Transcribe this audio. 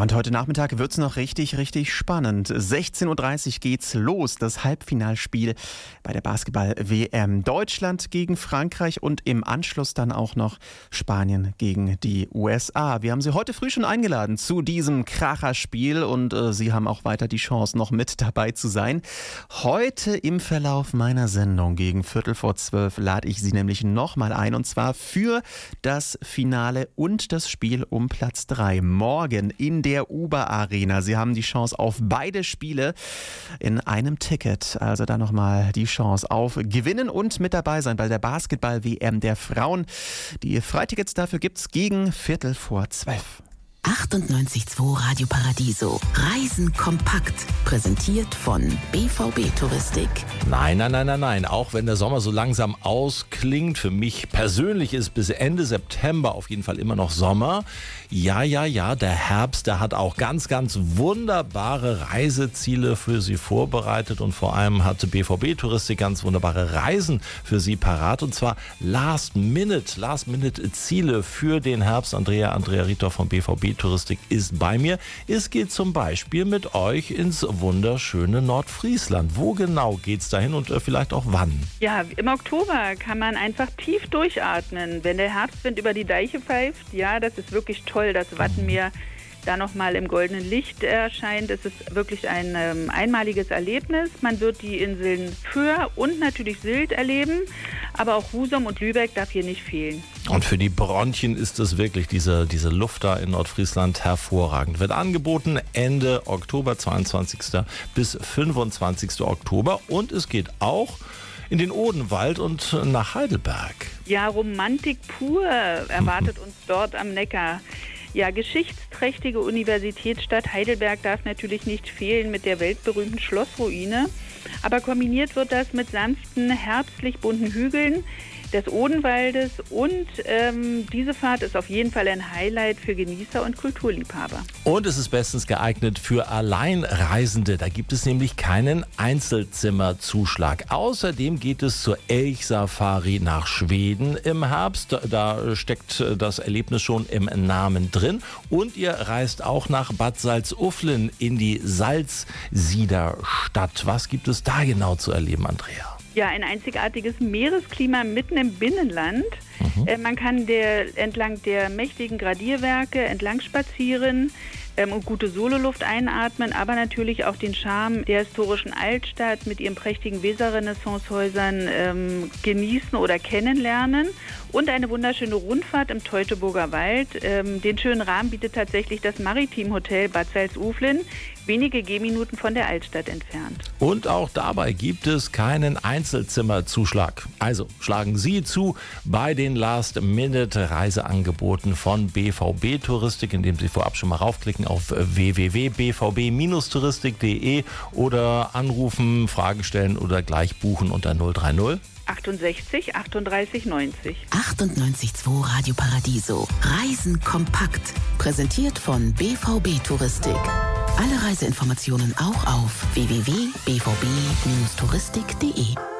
und heute Nachmittag wird es noch richtig spannend. 16:30 Uhr geht's los, das Halbfinalspiel bei der Basketball-WM. Deutschland gegen Frankreich und im Anschluss dann auch noch Spanien gegen die USA. Wir haben Sie heute früh schon eingeladen zu diesem Kracherspiel und Sie haben auch weiter die Chance, noch mit dabei zu sein. Heute im Verlauf meiner Sendung gegen 11:45 lade ich Sie nämlich nochmal ein, und zwar für das Finale und das Spiel um Platz 3. Morgen in der Uber Arena. Sie haben die Chance auf beide Spiele in einem Ticket. Also da nochmal die Chance auf Gewinnen und mit dabei sein bei der Basketball-WM der Frauen. Die Freitickets dafür gibt's gegen 11:45. 98.2 Radio Paradiso. Reisen kompakt. Präsentiert von BVB Touristik. Nein. Auch wenn der Sommer so langsam ausklingt, für mich persönlich ist bis Ende September auf jeden Fall immer noch Sommer. Ja, der Herbst, der hat auch ganz wunderbare Reiseziele für Sie vorbereitet und vor allem hatte BVB Touristik ganz wunderbare Reisen für Sie parat, und zwar Last-Minute-Ziele für den Herbst. Andrea Rieter von BVB Touristik ist bei mir. Es geht zum Beispiel mit euch ins wunderschöne Nordfriesland. Wo genau geht's dahin und vielleicht auch wann? Ja, im Oktober kann man einfach tief durchatmen, wenn der Herbstwind über die Deiche pfeift. Ja, das ist wirklich toll, dass Wattenmeer da nochmal im goldenen Licht erscheint. Es ist wirklich ein einmaliges Erlebnis. Man wird die Inseln Föhr und natürlich Sylt erleben, aber auch Husum und Lübeck darf hier nicht fehlen. Und für die Bronchien ist es wirklich diese Luft da in Nordfriesland hervorragend. Wird angeboten Ende Oktober, 22. bis 25. Oktober. Und es geht auch in den Odenwald und nach Heidelberg. Ja, Romantik pur erwartet uns dort am Neckar. Ja, geschichtsträchtige Universitätsstadt Heidelberg darf natürlich nicht fehlen mit der weltberühmten Schlossruine. Aber kombiniert wird das mit sanften, herbstlich bunten Hügeln des Odenwaldes, und diese Fahrt ist auf jeden Fall ein Highlight für Genießer und Kulturliebhaber. Und es ist bestens geeignet für Alleinreisende. Da gibt es nämlich keinen Einzelzimmerzuschlag. Außerdem geht es zur Elchsafari nach Schweden im Herbst. Da steckt das Erlebnis schon im Namen drin. Und ihr reist auch nach Bad Salzuflen in die Salzsiederstadt. Was gibt es da genau zu erleben, Andrea? Ja, ein einzigartiges Meeresklima mitten im Binnenland. Man kann entlang der mächtigen Gradierwerke entlang spazieren und gute Sololuft einatmen, aber natürlich auch den Charme der historischen Altstadt mit ihren prächtigen Weser-Renaissance-Häusern genießen oder kennenlernen. Und eine wunderschöne Rundfahrt im Teutoburger Wald. Den schönen Rahmen bietet tatsächlich das Maritim Hotel Bad Salzuflen, wenige Gehminuten von der Altstadt entfernt. Und auch dabei gibt es keinen Einzelzimmerzuschlag. Also schlagen Sie zu bei den Last-Minute-Reiseangeboten von BVB Touristik, indem Sie vorab schon mal raufklicken auf www.bvb-touristik.de oder anrufen, Fragen stellen oder gleich buchen unter 030 68 38 90. 98.2 Radio Paradiso. Reisen kompakt. Präsentiert von BVB Touristik. Alle Reiseinformationen auch auf www.bvb-touristik.de.